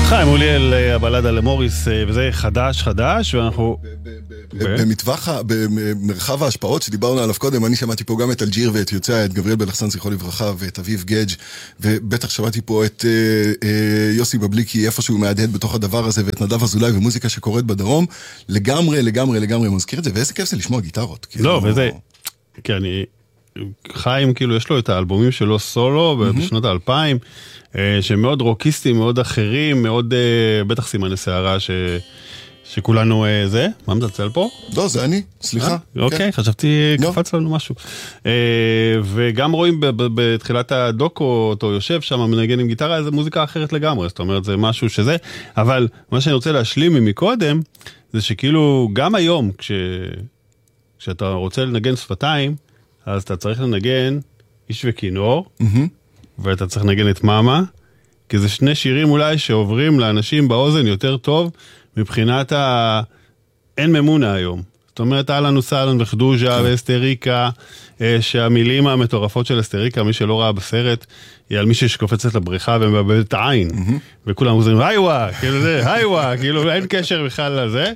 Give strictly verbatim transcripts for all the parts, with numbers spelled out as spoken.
חיים מוליאל, הבלדה למוריס, וזה חדש חדש, ואנחנו... במטווח, במרחב ההשפעות שדיברנו עליו קודם, אני שמעתי פה גם את אלג'יר ואת יוצא, את גבריאל בלחסן זכרו לברכה, ואת אביב גדג', ובטח שמעתי פה את יוסי בבליקי, איפשהו מהדהד בתוך הדבר הזה, ואת נדב אזולאי ומוזיקה שקורית בדרום, לגמרי, לגמרי, לגמרי מזכיר את זה, ואיזה כיף זה לשמוע גיטרות. לא, וזה... כי אני... חיים, כאילו, יש לו את האלבומים שלו סולו, בשנות האלפיים, שהם מאוד רוקיסטים, מאוד אחרים, מאוד, בטח סימני שערה, ש... שכולנו זה, מה מצלצל פה? לא, זה אני, סליחה. אוקיי, חשבתי, קפץ לנו משהו. וגם רואים בתחילת הדוקו, אותו יושב שם, מנגן עם גיטרה, זה מוזיקה אחרת לגמרי, זאת אומרת, זה משהו שזה, אבל מה שאני רוצה להשלים ממקודם, זה שכאילו, גם היום, כשאתה רוצה לנגן שפתיים, אז אתה צריך לנגן איש וכינור, ואתה צריך לנגן את מאמה, כי זה שני שירים אולי שעוברים לאנשים באוזן יותר טוב, מבחינת ה... אין ממונה היום. זאת אומרת, אהלן וסהלן וחדוז'ה ואסטריקה, שהמילים המטורפות של אסטריקה, מי שלא ראה בסרט, היא על מישהי שקופצת לבריכה ומבלבלת את העין. וכולם אומרים, היווה, כאילו זה, היווה, כאילו אין קשר בכלל לזה.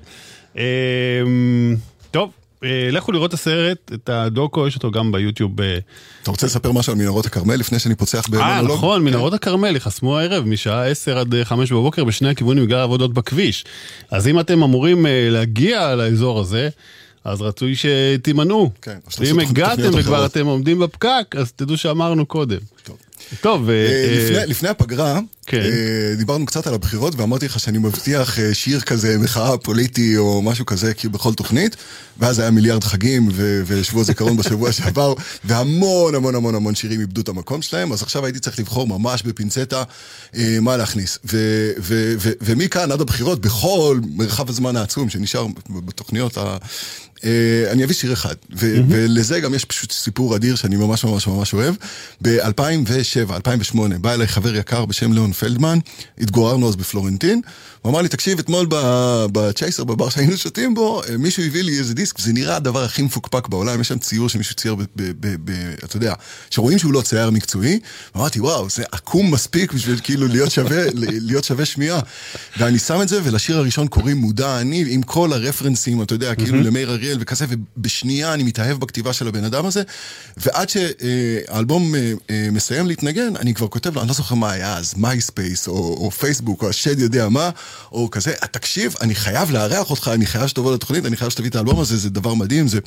טוב. לכו לראות את הסרט, את הדוקו, יש אותו גם ביוטיוב. אתה רוצה לספר משהו על מנהרות הכרמל לפני שאני פוצח במונולוג? אה, נכון, מנהרות הכרמל יחסמו הערב משעה עשר עד חמש בבוקר בשני הכיוונים בגלל עבודות בכביש. אז אם אתם אמורים להגיע לאזור הזה, אז רצוי שתימנעו. ואם הגעתם וכבר אתם עומדים בפקק, אז תדעו שאמרנו קודם. טוב. טוב, לפני, לפני הפגרה, כן. דיברנו קצת על הבחירות, ואמרתי לך שאני מבטיח שיר כזה, מחאה פוליטי או משהו כזה, כאילו בכל תוכנית, ואז היה מיליארד חגים, ושבוע זיכרון בשבוע שעבר, והמון המון המון המון שירים איבדו את המקום שלהם, אז עכשיו הייתי צריך לבחור ממש בפינצטה, מה להכניס. ו- ו- ו- ומכאן עד הבחירות, בכל מרחב הזמן העצום שנשאר בתוכניות ה... אני אביא שיר אחד, ולזה גם יש פשוט סיפור אדיר שאני ממש ממש ממש אוהב. ב-אלפיים ושבע, אלפיים ושמונה, בא אליי חבר יקר בשם ליאון פלדמן, התגוררנו אז בפלורנטין, הוא אמר לי, תקשיב, אתמול בצ'ייסר, בבר שהיינו שותים בו, מישהו הביא לי איזה דיסק, וזה נראה הדבר הכי מפוקפק בעולם, יש שם ציור שמישהו צייר, אתה יודע, שרואים שהוא לא צייר מקצועי, ואמרתי, וואו, זה עקום מספיק בשביל כאילו להיות שווה, להיות שווה שמיעה. ואני שם את זה, ולשיר הראשון קוראים מודע אני, עם כל הרפרנסים, אתה יודע, כאילו למאיר אריאל וכזה, ובשנייה אני מתאהב בכתיבה של הבן אדם הזה, ועד שהאלבום מסיים להתנגן, אני כבר כותב לו, אני לא זוכר מה היה אז, מייספייס, או פייסבוק, או השד יודע מה, או כזה, תקשיב, אני חייב להריח אותך, אני חייב שתבוא לתוכנית, אני חייב שתביא את האלבום הזה, זה דבר מדהים, זה...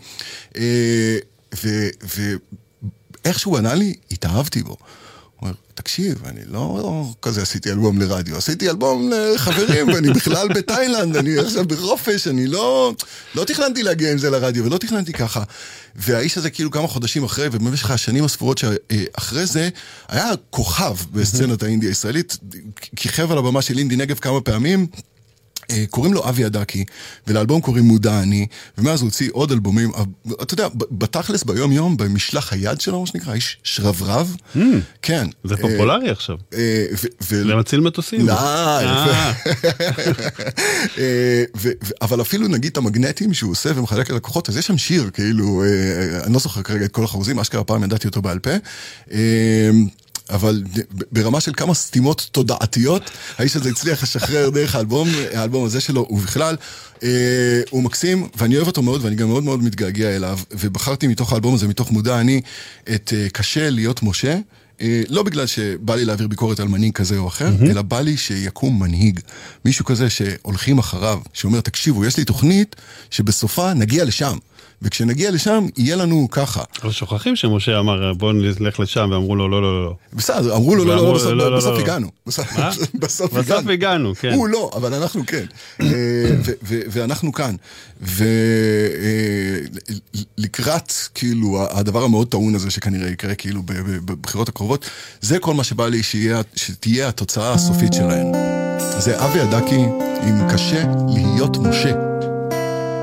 ואיך שהוא ענה לי, התאהבתי בו. הוא אומר, תקשיב, אני לא כזה עשיתי אלבום לרדיו, עשיתי אלבום לחברים, ואני בכלל בתאילנד, אני עכשיו בחופש, אני לא, לא תכננתי להגיע עם זה לרדיו, ולא תכננתי ככה. והאיש הזה כאילו כמה חודשים אחרי, ובמשך השנים הספורות שאחרי זה, היה כוכב בסצנת האינדיה הישראלית, כיכב על הבמה של אינדי נגב כמה פעמים, קוראים לו אבי אדקי, ולאלבום קוראים מודע אני, ומאז הוא הוציא עוד אלבומים, אתה יודע, בתכלס ביום יום, במשלח היד שלו, מה שנקרא, איש שרברב, כן. זה פופולרי עכשיו. למציל מטוסים. לא, אבל אפילו נגיד את המגנטים שהוא עושה ומחלק ללקוחות, אז יש שם שיר, כאילו, אני לא זוכר כרגע את כל החרוזים, אשכרה פעם ידעתי אותו בעל פה, אבל ברמה של כמה סתימות תודעתיות, האיש הזה הצליח לשחרר דרך האלבום, האלבום הזה שלו, ובכלל, אה, הוא מקסים, ואני אוהב אותו מאוד, ואני גם מאוד מאוד מתגעגע אליו, ובחרתי מתוך האלבום הזה, מתוך מודע אני, את אה, קשה להיות משה, אה, לא בגלל שבא לי להעביר ביקורת על מנהיג כזה או אחר, mm-hmm. אלא בא לי שיקום מנהיג, מישהו כזה שהולכים אחריו, שאומר, תקשיבו, יש לי תוכנית שבסופה נגיע לשם, וכשנגיע לשם, יהיה לנו ככה. אבל שוכחים שמשה אמר, בואו נלך לשם, ואמרו לו, לא, לא, לא. בסדר, אמרו לו, לא, לא, לא, בסוף הגענו. בסוף הגענו, כן. הוא לא, אבל אנחנו כן. ואנחנו כאן. ולקראת, כאילו, הדבר המאוד טעון הזה, שכנראה יקרה, כאילו, בבחירות הקרובות, זה כל מה שבא לי שתהיה התוצאה הסופית שלהן. זה אבי אדקי, עם קשה להיות משה.